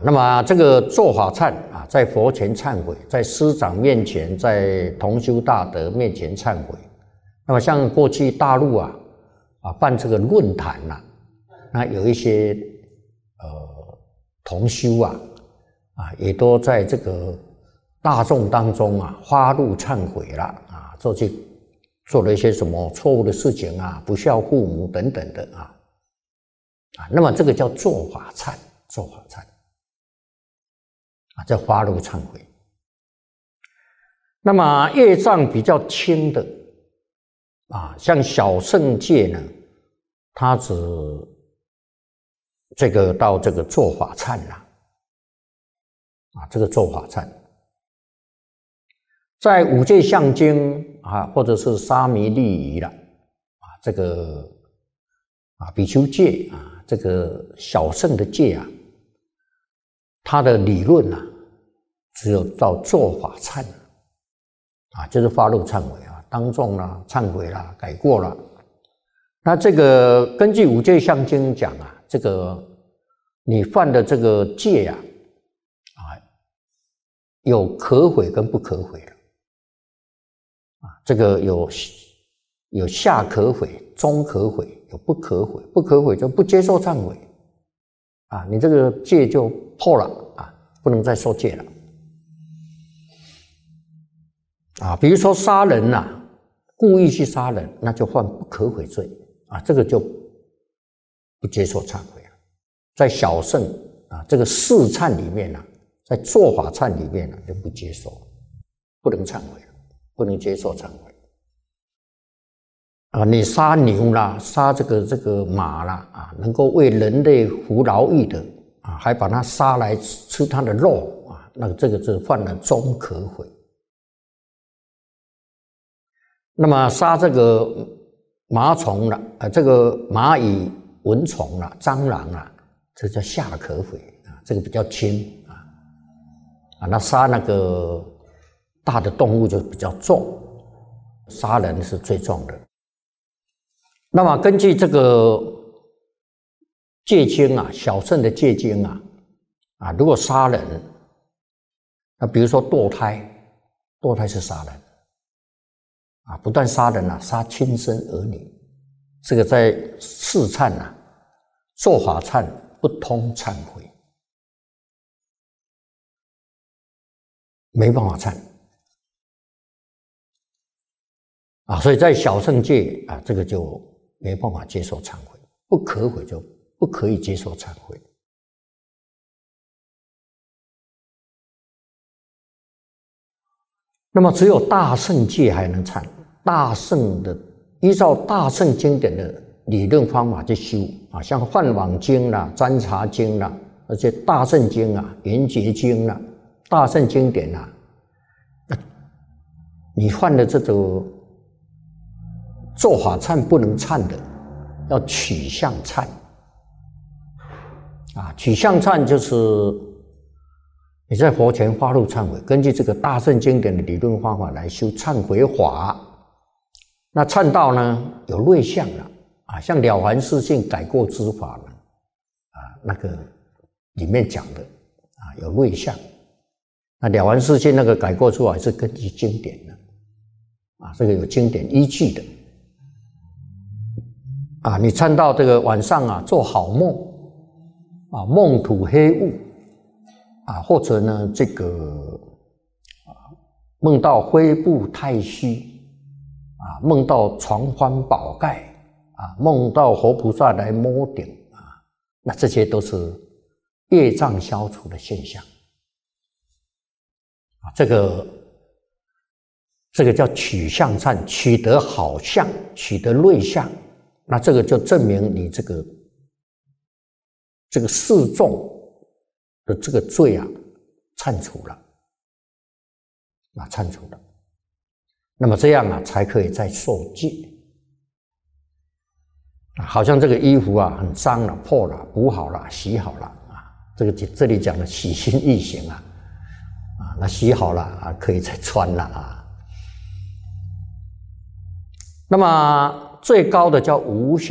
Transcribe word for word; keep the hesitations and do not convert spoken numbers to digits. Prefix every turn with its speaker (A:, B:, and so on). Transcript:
A: 那么这个做法忏啊，在佛前忏悔，在师长面前，在同修大德面前忏悔。那么像过去大陆啊啊办这个论坛呐、啊，那有一些呃同修啊啊也都在这个大众当中啊发怒忏悔了啊，做去做了一些什么错误的事情啊，不孝父母等等的啊啊，那么这个叫做法忏，做法忏啊，叫发怒忏悔。那么业障比较轻的啊，像小乘戒呢，它只这个到这个做法忏了啊，这个做法忏，在五戒相经啊，或者是沙弥利仪了啊，这个啊比丘戒啊，这个小乘的戒啊，它的理论啊，只有到做法忏啊，就是发怒忏悔啊，当众啦、忏悔啦、改过了。那这个根据五戒相经讲啊，这个你犯的这个戒啊，啊，有可悔跟不可悔的啊，这个有有下可悔、中可悔，有不可悔，不可悔就不接受忏悔啊，你这个戒就破了啊，不能再受戒了啊。比如说杀人呐、啊，故意去杀人，那就犯不可悔罪。啊，这个就不接受忏悔了。在小乘啊，这个四忏里面呢、啊，在做法忏里面呢、啊，就不接受，不能忏悔了，不能接受忏悔。啊，你杀牛啦，杀这个这个马啦，啊，能够为人类服劳役的啊，还把它杀来吃它的肉啊，那这个是犯了中可悔。那么杀这个麻虫了，呃，这个蚂蚁、蚊虫了、蟑螂了，这叫下可悔啊，这个比较轻啊，啊，那杀那个大的动物就比较重，杀人是最重的。那么根据这个戒经啊，小乘的戒经啊，啊，如果杀人，那比如说堕胎，堕胎是杀人。啊，不但杀人啊，杀亲生儿女，这个在四忏啊、做法忏不通忏悔，没办法忏啊，所以在小乘戒啊，这个就没办法接受忏悔，不可悔就不可以接受忏悔。那么只有大乘戒还能忏，大乘的依照大乘经典的理论方法去修啊，像《梵网经》啦、《占察经》啦，而且大乘经啊、圆觉经啦、大乘经典啊，你犯的这种做法忏不能忏的，要取向忏啊，取向忏就是你在佛前发怒忏悔，根据这个大乘经典的理论方法来修忏悔法。那忏道呢，有类相了啊，像《了凡四训》改过之法呢，啊，那个里面讲的啊，有类相。那《了凡四训》那个改过之法是根据经典的啊，这个有经典依据的啊。你忏到这个晚上啊，做好梦啊，梦吐黑雾。啊，或者呢，这个啊，梦到灰布太虚，啊，梦到床幡宝盖，啊，梦到活菩萨来摸顶，啊，那这些都是业障消除的现象，啊，这个这个叫取向忏，取得好相，取得类相，那这个就证明你这个这个示众的这个罪啊，忏除了，啊，忏除了，那么这样啊，才可以再受戒。啊，好像这个衣服啊，很脏了、破了、补好了、洗好了啊，这个这里讲的洗心易行啊，啊，那洗好了啊，可以再穿了啊。那么最高的叫无相。